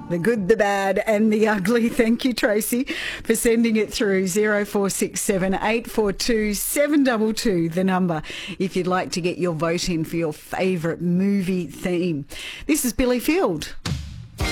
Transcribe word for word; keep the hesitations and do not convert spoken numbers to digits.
The good, the bad and the ugly. Thank you, Tracy, for sending it through. zero four six seven, eight four two, seven two two, the number, if you'd like to get your vote in for your favourite movie theme. This is Billy Field.